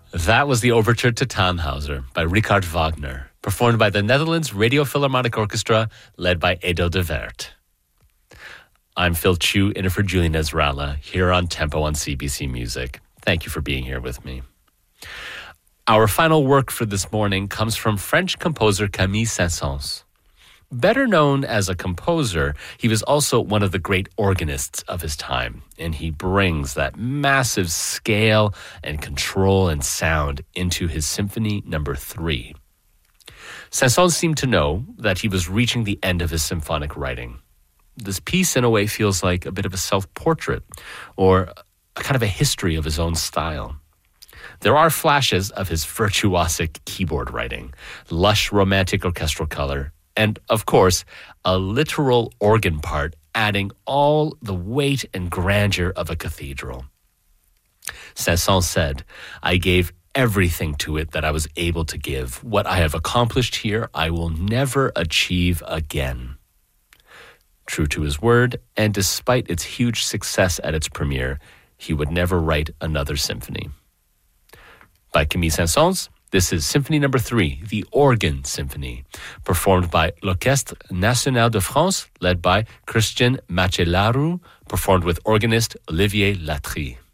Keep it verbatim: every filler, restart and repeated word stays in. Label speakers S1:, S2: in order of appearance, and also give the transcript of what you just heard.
S1: That was the Overture to Tannhauser by Richard Wagner, performed by the Netherlands Radio Philharmonic Orchestra, led by Edo de Wert. I'm Phil Chu, in for Julie Nezrala, here on Tempo on C B C Music. Thank you for being here with me. Our final work for this morning comes from French composer Camille Saint-Saëns. Better known as a composer, he was also one of the great organists of his time, and he brings that massive scale and control and sound into his Symphony Number Three. Saint-Saëns seemed to know that he was reaching the end of his symphonic writing. This piece, in a way, feels like a bit of a self-portrait, or a kind of a history of his own style. There are flashes of his virtuosic keyboard writing, lush romantic orchestral color, and, of course, a literal organ part adding all the weight and grandeur of a cathedral. Saint-Saëns said, "I gave everything to it that I was able to give. What I have accomplished here, I will never achieve again." True to his word, and despite its huge success at its premiere, he would never write another symphony. By Camille Saint-Saëns, this is Symphony Number Three, the Organ Symphony, performed by l'Orchestre National de France, led by Christian Macellaro, performed with organist Olivier Latry.